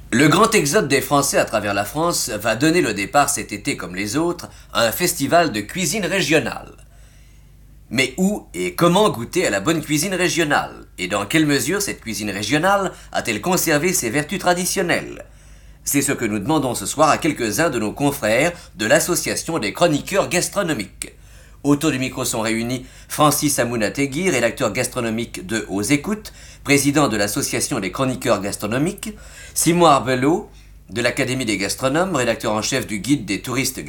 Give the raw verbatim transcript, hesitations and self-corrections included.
Le grand exode des Français à travers la France va donner le départ cet été comme les autres à un festival de cuisine régionale. Mais où et comment goûter à la bonne cuisine régionale? Et dans quelle mesure cette cuisine régionale a-t-elle conservé ses vertus traditionnelles? C'est ce que nous demandons ce soir à quelques-uns de nos confrères de l'Association des chroniqueurs gastronomiques. Autour du micro sont réunis Francis Amouna-Tegui, rédacteur gastronomique de Aux Écoutes, président de l'Association des chroniqueurs gastronomiques, Simon Arbelot, de l'Académie des gastronomes, rédacteur en chef du Guide des touristes